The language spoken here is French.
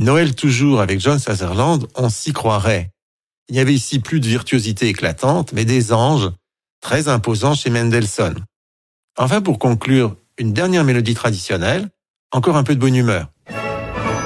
Noël toujours avec John Sutherland, on s'y croirait. Il n'y avait ici plus de virtuosité éclatante, mais des anges très imposants chez Mendelssohn. Enfin, pour conclure, une dernière mélodie traditionnelle, encore un peu de bonne humeur.